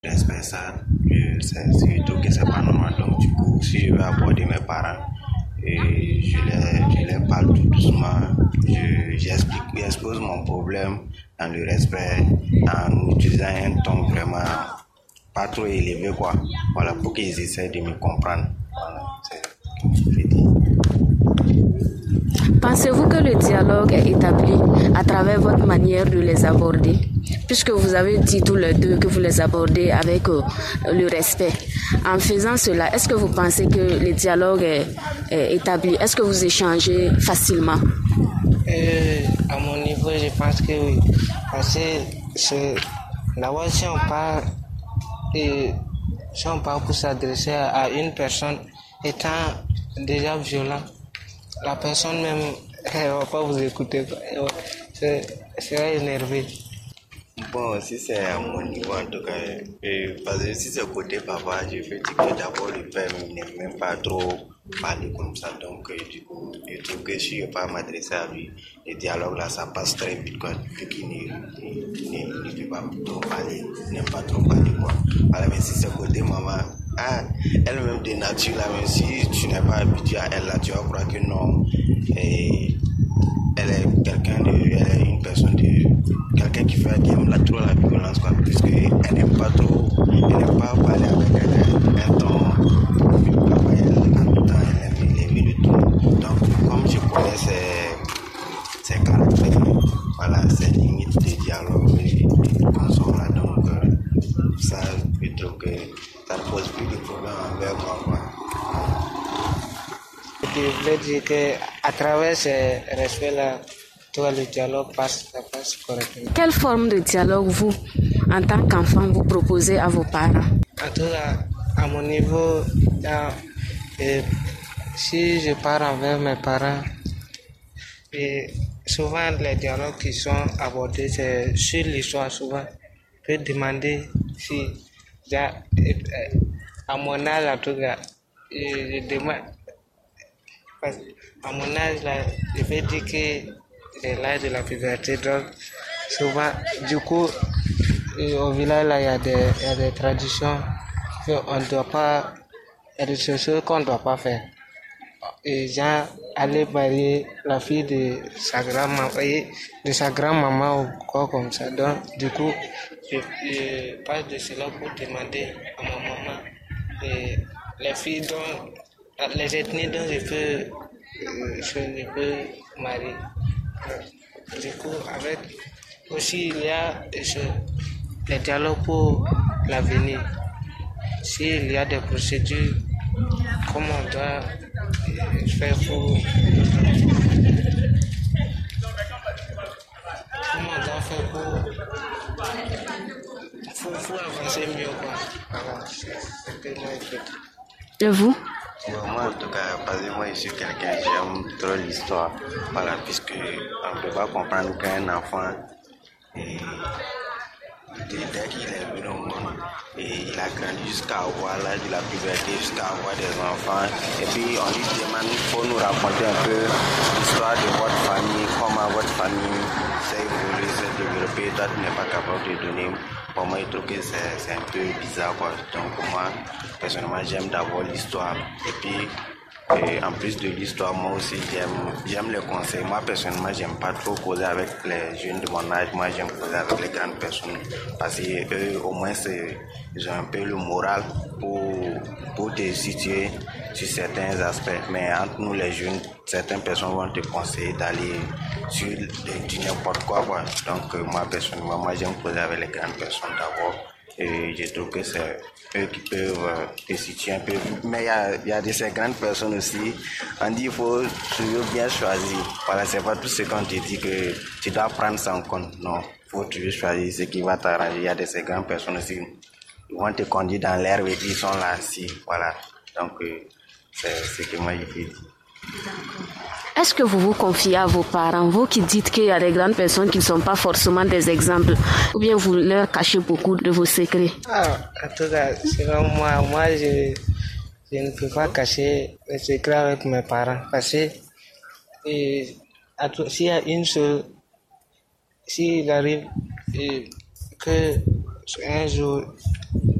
Respect ça, c'est surtout que c'est pas normal. Donc du coup, si je veux aborder mes parents, et je les parle tout doucement, j'expose mon problème dans le respect, en utilisant un ton vraiment pas trop élevé quoi. Voilà, pour qu'ils essaient de me comprendre. Voilà, c'est comme je l'ai dit. Pensez-vous que le dialogue est établi à travers votre manière de les aborder? Puisque vous avez dit tous les deux que vous les abordez avec le respect. En faisant cela, est-ce que vous pensez que le dialogue est établi? Est-ce que vous échangez facilement? À mon niveau, je pense que oui. Parce que d'abord, si on parle pour s'adresser à une personne étant déjà violent, la personne même, elle ne va pas vous écouter. Elle sera énervée. Bon, si c'est à mon niveau en tout cas, parce que si c'est côté papa, je veux dire que d'abord le père n'aime même pas trop parler comme ça. Donc du coup, je trouve que si je ne pas m'adresser à lui, le dialogue là, ça passe très vite quoi, vu qu'il ne peut pas trop parler, n'aime pas trop parler quoi. Voilà, mais si c'est côté maman, elle-même de nature là, même si tu n'es pas habitué à elle là, tu vas croire que non. Et elle est elle est une personne quelqu'un qui aime trop la violence quoi, puisque elle n'aime pas parler avec un ton, en tout temps elle aime élever le ton. Donc comme je connais ses caractères, voilà, ses limites de dialogue et de consort là, donc ça je trouve que ça ne pose plus de problème envers moi quoi. Je voulais dire qu'à travers ce respect-là, tout le dialogue passe correctement. Quelle forme de dialogue vous, en tant qu'enfant, vous proposez à vos parents? En tout cas, à mon niveau, si je pars avec mes parents, et souvent les dialogues qui sont abordés, c'est sur l'histoire. Souvent, je peux demander si, à mon âge, en tout cas, je demande. À mon âge, là, je vais dire que c'est l'âge de la puberté. Donc, souvent, du coup, au village, là, il y a des traditions qu'on ne doit pas, il y a des choses qu'on ne doit pas faire. Et genre, aller marier la fille de sa grand-maman ou quoi comme ça. Donc, du coup, je parle de cela pour demander à ma maman les filles les ethnies dont je peux marier. Du coup, avec aussi, il y a les dialogues pour l'avenir. S'il y a des procédures, comment on doit faire pour avancer mieux quoi. Voilà, c'est tellement important. Et vous? Moi, en tout cas, parce que moi, je suis quelqu'un, j'aime trop l'histoire. Voilà, puisque on ne peut pas comprendre qu'un enfant, et, dès qu'il est venu au monde, et il a grandi jusqu'à avoir l'âge de la puberté, jusqu'à avoir des enfants. Et puis, on lui demande, il faut nous raconter un peu l'histoire de votre famille, comment votre famille s'est évoluée, s'est développée. Toi, tu n'es pas capable de donner. Pour moi, je trouve que c'est un peu bizarre, quoi. Donc, moi, personnellement, j'aime d'abord l'histoire. Et puis, en plus de l'histoire, moi aussi, j'aime les conseils. Moi, personnellement, j'aime pas trop causer avec les jeunes de mon âge. Moi, j'aime causer avec les grandes personnes. Parce qu'eux, au moins, ils ont un peu le moral pour te situer sur certains aspects. Mais entre nous, les jeunes, certaines personnes vont te conseiller d'aller sur du n'importe quoi, quoi. Donc, moi, personnellement, j'aime causer avec les grandes personnes d'abord. Et je trouve que c'est eux qui peuvent te situer un peu. Mais il y a de ces grandes personnes aussi. On dit qu'il faut toujours bien choisir. Voilà, c'est pas tout ce qu'on te dit que tu dois prendre ça en compte. Non, il faut toujours choisir ce qui va t'arranger. Il y a de ces grandes personnes aussi. Ils vont te conduire dans l'herbe et ils sont là aussi. Voilà. Donc, c'est ce que moi je peux dire. Est-ce que vous vous confiez à vos parents, vous qui dites qu'il y a des grandes personnes qui ne sont pas forcément des exemples, ou bien vous leur cachez beaucoup de vos secrets? En tout cas, selon moi, je ne peux pas cacher les secrets avec mes parents parce que s'il y a une seule, s'il arrive que Un jour,